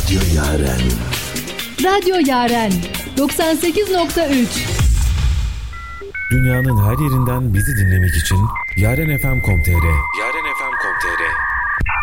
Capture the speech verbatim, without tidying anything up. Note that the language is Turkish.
Radyo Yaren. Radyo Yaren doksan sekiz nokta üç. Dünyanın her yerinden bizi dinlemek için yarenfm nokta com nokta tr yarenfm nokta com nokta tr